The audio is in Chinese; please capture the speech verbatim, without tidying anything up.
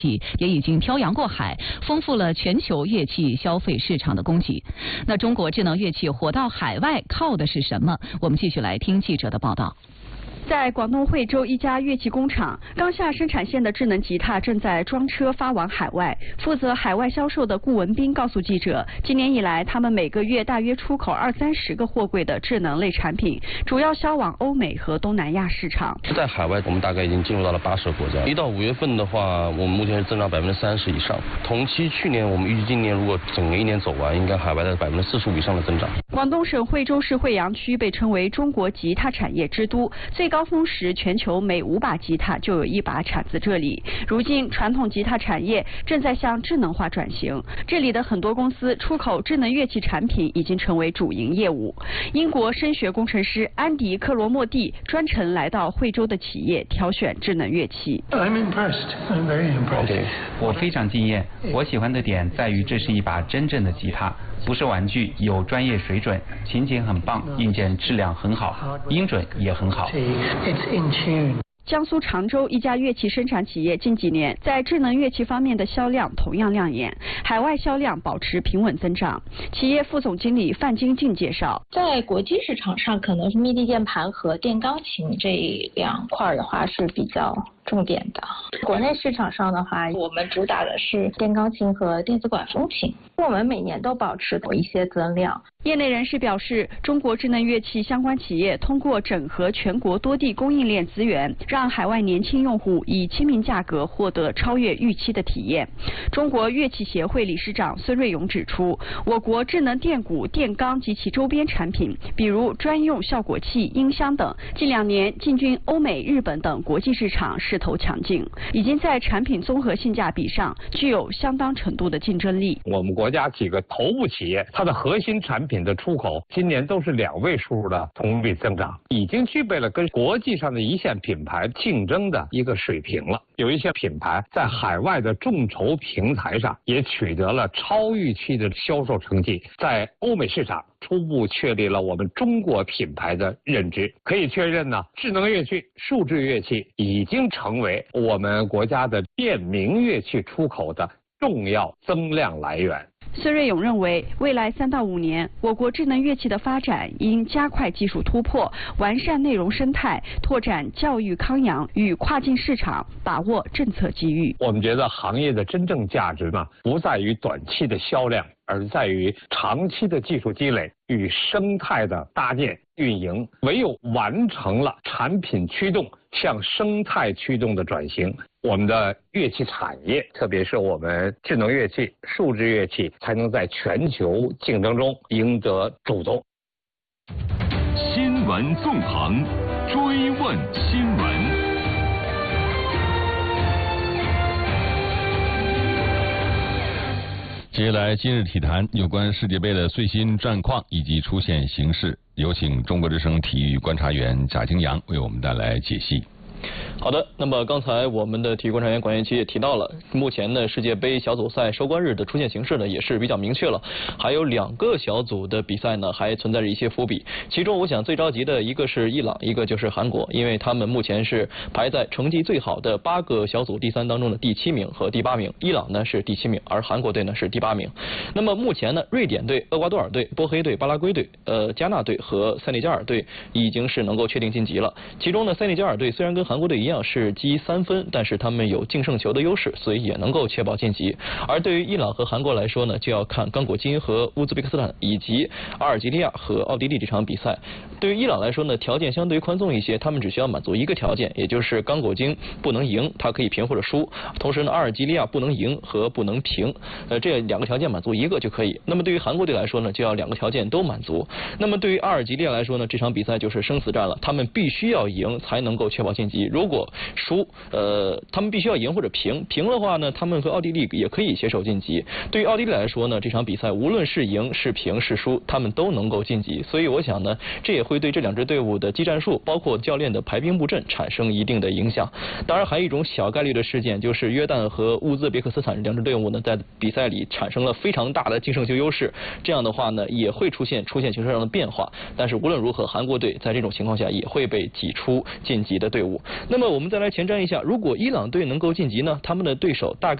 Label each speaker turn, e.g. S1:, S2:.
S1: 也已经漂洋过海，丰富了全球乐器消费市场的供给。那中国智能乐器火到海外，靠的是什么？我们继续来听记者的报道。
S2: 在广东惠州一家乐器工厂，刚下生产线的智能吉他正在装车发往海外。负责海外销售的顾文斌告诉记者，今年以来，他们每个月大约出口二三十个货柜的智能类产品，主要销往欧美和东南亚市场。
S3: 在海外，我们大概已经进入到了八十个国家。一到五月份的话，我们目前是增长百分之三十以上。同期去年，我们预计今年如果整个一年走完，应该海外的百分之四十五以上的增长。
S2: 广东省惠州市惠阳区被称为中国吉他产业之都，最高峰时，全球每五把吉他就有一把产自这里。如今，传统吉他产业正在向智能化转型，这里的很多公司出口智能乐器产品已经成为主营业务。英国声学工程师安迪·克罗莫蒂专程来到惠州的企业挑选智能乐器。
S4: I'm impressed. I'm very impressed.
S5: 我非常惊艳。我喜欢的点在于这是一把真正的吉他，不是玩具，有专业水准，琴键很棒，硬件质量很好，音准也很好。
S2: 江苏常州一家乐器生产企业近几年在智能乐器方面的销量同样亮眼，海外销量保持平稳增长。企业副总经理范金静介绍，
S6: 在国际市场上，可能是 M I D I 键盘和电钢琴这两块的话是比较重点的。国内市场上的话，我们主打的是电钢琴和电子管风琴，我们每年都保持一些增量。
S2: 业内人士表示，中国智能乐器相关企业通过整合全国多地供应链资源，让海外年轻用户以亲民价格获得超越预期的体验。中国乐器协会理事长孙瑞勇指出，我国智能电鼓、电钢及其周边产品，比如专用效果器、音箱等，近两年进军欧美、日本等国际市场势头强劲，已经在产品综合性价比上具有相当程度的竞争力。
S7: 我们国家几个头部企业，它的核心产品的出口今年都是两位数的同比增长，已经具备了跟国际上的一线品牌竞争的一个水平了。有一些品牌在海外的众筹平台上也取得了超预期的销售成绩，在欧美市场初步确立了我们中国品牌的认知。可以确认呢，智能乐器、数字乐器已经成为我们国家的电名乐器出口的重要增量来源。
S2: 孙瑞勇认为，未来三到五年，我国智能乐器的发展应加快技术突破，完善内容生态，拓展教育康养与跨境市场，把握政策机遇。
S7: 我们觉得行业的真正价值呢，不在于短期的销量，而在于长期的技术积累与生态的搭建运营。唯有完成了产品驱动向生态驱动的转型，我们的乐器产业，特别是我们智能乐器、数字乐器，才能在全球竞争中赢得主动。
S8: 新闻纵横，追问新闻。接下来，今日体坛有关世界杯的最新战况以及出现形势，有请中国之声体育观察员贾京阳为我们带来解析。
S9: 好的，那么刚才我们的体育观察员管彦奇也提到了，目前呢世界杯小组赛收官日的出现形势呢也是比较明确了，还有两个小组的比赛呢还存在着一些伏笔，其中我想最着急的一个是伊朗，一个就是韩国，因为他们目前是排在成绩最好的八个小组第三当中的第七名和第八名，伊朗呢是第七名，而韩国队呢是第八名。那么目前呢，瑞典队、厄瓜多尔队、波黑队、巴拉圭队、呃加纳队和塞内加尔队已经是能够确定晋级了，其中呢塞内加尔队虽然跟韩国队一样是积三分，但是他们有净胜球的优势，所以也能够确保晋级。而对于伊朗和韩国来说呢，就要看刚果金和乌兹别克斯坦以及阿尔及利亚和奥地利这场比赛。对于伊朗来说呢，条件相对宽松一些，他们只需要满足一个条件，也就是刚果金不能赢，他可以平或者输。同时呢，阿尔及利亚不能赢和不能平，呃，这两个条件满足一个就可以。那么对于韩国队来说呢，就要两个条件都满足。那么对于阿尔及利亚来说呢，这场比赛就是生死战了，他们必须要赢才能够确保晋级。如果输，呃，他们必须要赢或者平，平的话呢，他们和奥地利也可以携手晋级。对于奥地利来说呢，这场比赛无论是赢是平是输，他们都能够晋级。所以我想呢，这也会对这两支队伍的技战术，包括教练的排兵布阵产生一定的影响。当然，还有一种小概率的事件，就是约旦和乌兹别克斯坦两支队伍呢，在比赛里产生了非常大的净胜球优势，这样的话呢，也会出现出现形势上的变化。但是无论如何，韩国队在这种情况下也会被挤出晋级的队伍。 那么我们再来前瞻一下，如果伊朗队能够晋级呢，他们的对手大概